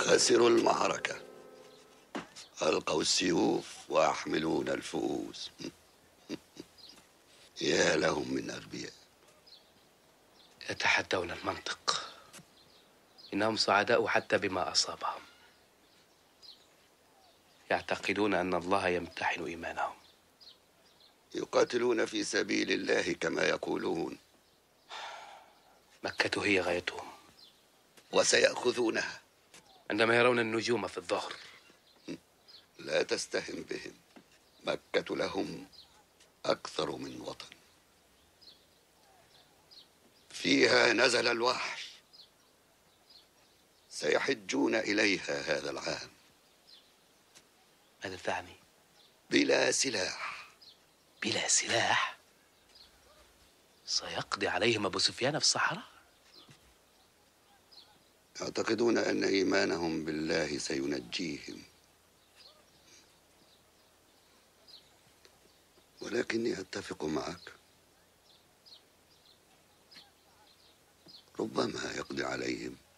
خسروا المعركة، ألقوا السيوف ويحملون الفؤوس. يا لهم من أغبياء. يتحدون المنطق، إنهم سعداء حتى بما أصابهم. يعتقدون أن الله يمتحن إيمانهم. يقاتلون في سبيل الله كما يقولون. مكة هي غايتهم، وسيأخذونها عندما يرون النجوم في الظهر. لا تستهن بهم، مكة لهم أكثر من وطن. فيها نزل الوحي، سيحجون إليها هذا العام. ماذا تعني؟ بلا سلاح. بلا سلاح؟ سيقضي عليهم أبو سفيان في الصحراء؟ يعتقدون أن إيمانهم بالله سينجيهم، ولكني أتفق معك، ربما يقضي عليهم